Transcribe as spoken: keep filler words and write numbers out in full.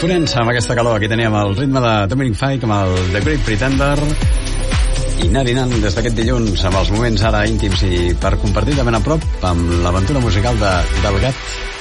Forense, amb aquesta calor. Aquí teníem el ritme de Dominic Fike amb el The Great Pretender i anar dinant des d'aquest dilluns amb els moments ara íntims i per compartir de ben a prop amb l'aventura musical de, del gat